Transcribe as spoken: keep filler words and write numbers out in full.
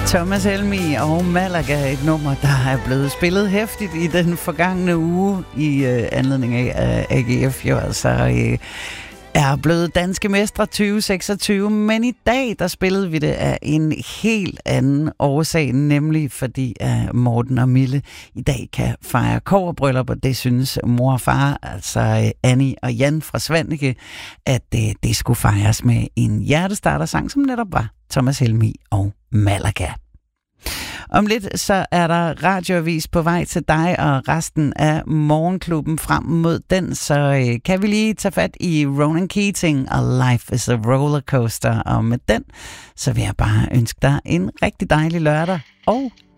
Thomas Helmig og Malaga, et nummer, der er blevet spillet hæftigt i den forgangne uge i øh, anledning af at A G F jo altså øh, er blevet danske mestre tyve seksogtyve, men i dag der spillede vi det af en helt anden årsag, nemlig fordi at Morten og Mille i dag kan fejre kobberbryllup, og det synes mor og far, altså Annie og Jan fra Svaneke, at det, det skulle fejres med en hjertestarter-sang, som netop var Thomas Helmig og Malaga. Om lidt så er der radioavis på vej til dig og resten af Morgenklubben frem mod den, så øh, kan vi lige tage fat i Ronan Keating og Life is a Rollercoaster, og med den så vil jeg bare ønske dig en rigtig dejlig lørdag og